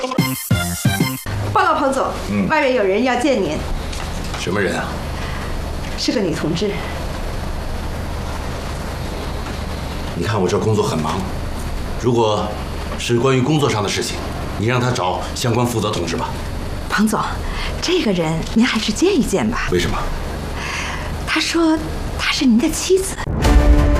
报告彭总，外面有人要见您。 什么人啊？ 是个女同志。 你看我这工作很忙，如果是关于工作上的事情，你让他找相关负责同志吧。 彭总，这个人您还是见一见吧。 为什么？ 他说她是您的妻子。